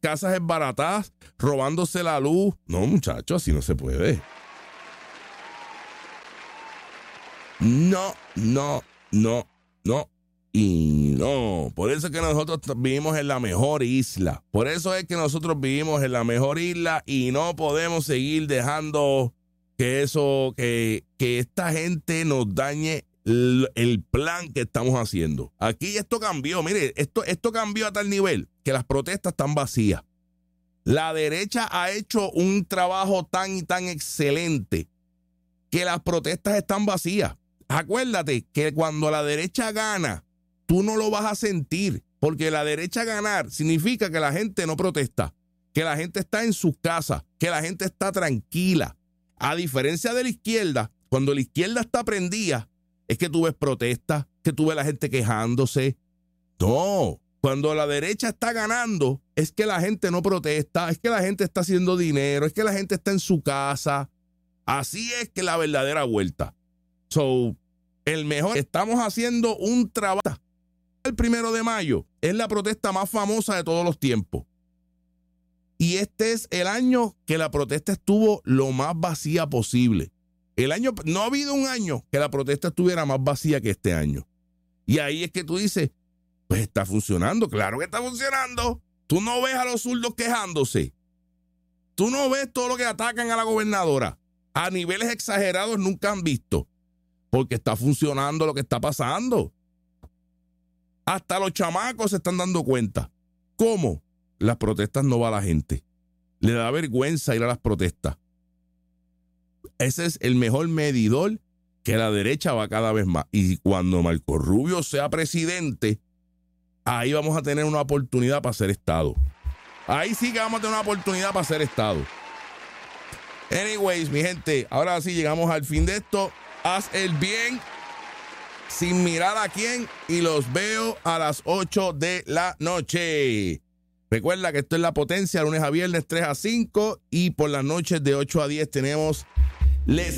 casas esbaratadas, robándose la luz. No, muchachos, así no se puede. No. Y no. Por eso es que nosotros vivimos en la mejor isla. Por eso es que nosotros vivimos en la mejor isla y no podemos seguir dejando que esta gente nos dañe el plan que estamos haciendo. Aquí esto cambió, mire, esto cambió a tal nivel que las protestas están vacías. La derecha ha hecho un trabajo tan y tan excelente que las protestas están vacías. Acuérdate que cuando la derecha gana, tú no lo vas a sentir, porque la derecha ganar significa que la gente no protesta, que la gente está en sus casas, que la gente está tranquila. A diferencia de la izquierda, cuando la izquierda está prendida, es que tú ves protestas, que tú ves la gente quejándose. No, cuando la derecha está ganando, es que la gente no protesta, es que la gente está haciendo dinero, es que la gente está en su casa. Así es que la verdadera vuelta. Estamos haciendo un trabajo. El 1 de mayo es la protesta más famosa de todos los tiempos. Y este es el año que la protesta estuvo lo más vacía posible. No ha habido un año que la protesta estuviera más vacía que este año. Y ahí es que tú dices, pues está funcionando. Claro que está funcionando. Tú no ves a los zurdos quejándose. Tú no ves todo lo que atacan a la gobernadora. A niveles exagerados nunca han visto. Porque está funcionando lo que está pasando. Hasta los chamacos se están dando cuenta. ¿Cómo? Las protestas no va a la gente. Le da vergüenza ir a las protestas. Ese es el mejor medidor, que la derecha va cada vez más. Y cuando Marco Rubio sea presidente, ahí vamos a tener una oportunidad para ser Estado. Ahí sí que vamos a tener una oportunidad para ser Estado. Anyways, mi gente, ahora sí llegamos al fin de esto. Haz el bien sin mirar a quién y los veo a las 8 de la noche. Recuerda que esto es La Potencia, lunes a viernes 3 a 5 y por las noches de 8 a 10 tenemos Les